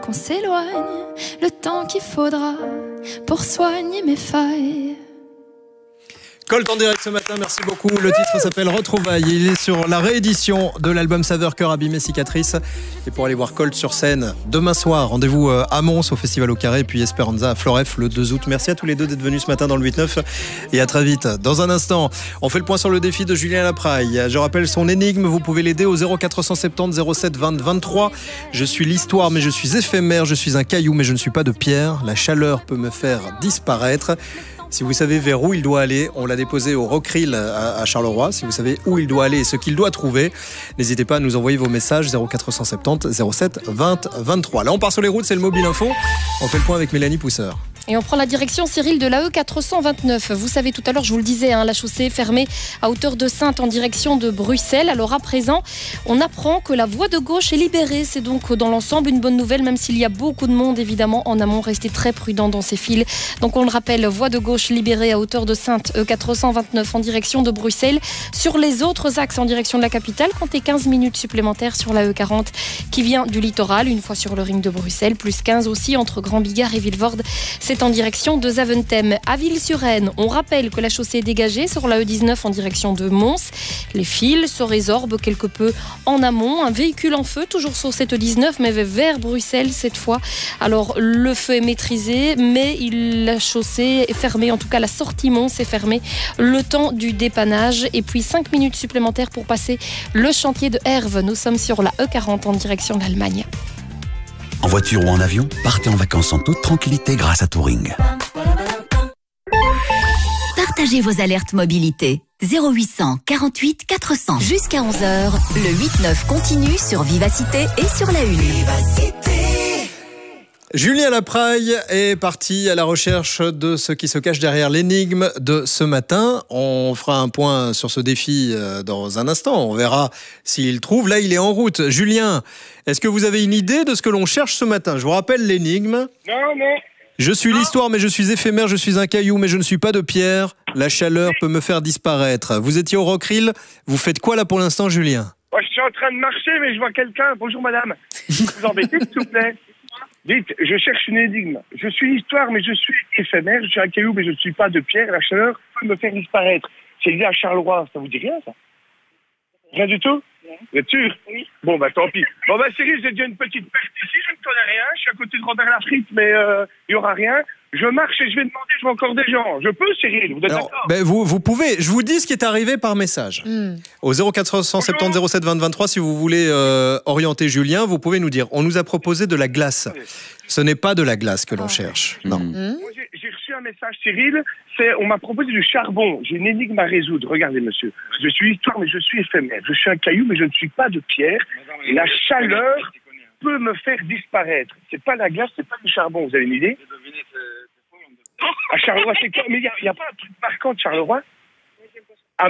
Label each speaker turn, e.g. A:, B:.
A: Qu'on s'éloigne, le temps qu'il faudra pour soigner mes failles.
B: Colt en direct ce matin, merci beaucoup. Le titre s'appelle Retrouvailles. Il est sur la réédition de l'album Saveur Cœur Abîmé Cicatrice. Et pour aller voir Colt sur scène demain soir, rendez-vous à Mons au Festival au Carré, puis Esperanza à Floref le 2 août. Merci à tous les deux d'être venus ce matin dans le 8-9 et à très vite. Dans un instant, on fait le point sur le défi de Julien Lapraille. Je rappelle son énigme, vous pouvez l'aider au 0470 07 20 23. Je suis l'histoire mais je suis éphémère, je suis un caillou mais je ne suis pas de pierre. La chaleur peut me faire disparaître. Si vous savez vers où il doit aller, on l'a déposé au Rockrill à Charleroi. Si vous savez où il doit aller et ce qu'il doit trouver, n'hésitez pas à nous envoyer vos messages 0470 07 20 23. Là, on part sur les routes, c'est le Mobile Info. On fait le point avec Mélanie Pousseur.
C: Et on prend la direction, Cyril, de l'AE 429. Vous savez, tout à l'heure, je vous le disais, la chaussée est fermée à hauteur de Saintes en direction de Bruxelles. Alors à présent, on apprend que la voie de gauche est libérée. C'est donc dans l'ensemble une bonne nouvelle, même s'il y a beaucoup de monde, évidemment, en amont. Restez très prudent dans ces files. Donc on le rappelle, voie de gauche libérée à hauteur de Saintes, E429 en direction de Bruxelles. Sur les autres axes en direction de la capitale, comptez 15 minutes supplémentaires sur la E40 qui vient du littoral, une fois sur le ring de Bruxelles, plus 15 aussi entre Grand Bigard et Vilvoorde. C'est en direction de Zaventem. À Ville-sur-Aisne, on rappelle que la chaussée est dégagée sur la E19 en direction de Mons. Les fils se résorbent quelque peu en amont. Un véhicule en feu, toujours sur cette E19, mais vers Bruxelles cette fois. Alors, le feu est maîtrisé, mais la chaussée est fermée. En tout cas, la sortie Mons est fermée le temps du dépannage. Et puis, 5 minutes supplémentaires pour passer le chantier de Herve. Nous sommes sur la E40 en direction d'Allemagne.
D: En voiture ou en avion, partez en vacances en toute tranquillité grâce à Touring.
E: Partagez vos alertes mobilité. 0800 48 400. Jusqu'à 11h, le 8-9 continue sur Vivacité et sur la Une.
B: Julien Lapraille est parti à la recherche de ce qui se cache derrière l'énigme de ce matin. On fera un point sur ce défi dans un instant. On verra s'il trouve. Là, il est en route. Julien, est-ce que vous avez une idée de ce que l'on cherche ce matin ? Je vous rappelle l'énigme.
F: Non.
B: Je suis l'histoire, mais je suis éphémère. Je suis un caillou, mais je ne suis pas de pierre. La chaleur peut me faire disparaître. Vous étiez au Rockrill. Vous faites quoi là pour l'instant, Julien ?
F: Moi, je suis en train de marcher, mais je vois quelqu'un. Bonjour, madame. Vous embêtez, s'il vous plaît. Dites, je cherche une énigme. Je suis l'histoire, mais je suis éphémère. Je suis un caillou, mais je ne suis pas de pierre. La chaleur peut me faire disparaître. C'est lié à Charleroi. Ça vous dit rien, ça ? Rien du tout ? Vous êtes sûr ? Oui. Bon, tant pis. Bon, Cyril, j'ai déjà une petite perte ici. Je ne connais rien. Je suis à côté de Robert Laffrit, mais il n'y aura rien. Je marche et je vais demander, je vois encore des gens. Je peux, Cyril, vous êtes d'accord ?
B: Vous pouvez. Je vous dis ce qui est arrivé par message. Au 0470 07 20 23, si vous voulez orienter Julien, vous pouvez nous dire. On nous a proposé de la glace. Ce n'est pas de la glace que l'on cherche. Non.
F: Moi, j'ai reçu un message, Cyril. On m'a proposé du charbon. J'ai une énigme à résoudre. Regardez, monsieur. Je suis histoire, mais je suis éphémère. Je suis un caillou, mais je ne suis pas de pierre. Et la chaleur peut me faire disparaître. C'est pas la glace, c'est pas du charbon. Vous avez une idée ? À Charleroi, c'est quoi ? Mais il n'y a pas un truc marquant de Charleroi ?